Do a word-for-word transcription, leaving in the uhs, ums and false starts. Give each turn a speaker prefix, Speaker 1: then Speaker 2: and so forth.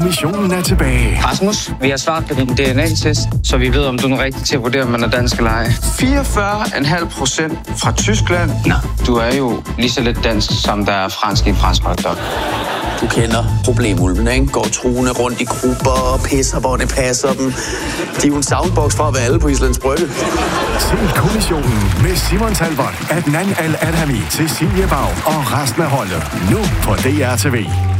Speaker 1: Kommissionen er tilbage.
Speaker 2: Rasmus, vi har svaret på din D N A-test, så vi ved, om du er den rigtige til at vurdere, om man er dansk eller ej. fireogfyrre komma fem procent fra Tyskland. Nå, du er jo lige så lidt dansk, som der er fransk i en fransk hotdog.
Speaker 3: Du kender problemulven, ikke? Går truende rundt i grupper og pisser, hvor det passer dem. De er jo en soundbox fra at være alle på Islands Brygge.
Speaker 1: Se Kommissionen med Simon Talbot, Adnan Al-Adhami, Cecilie Bag og resten af holdet. Nu på D R T V.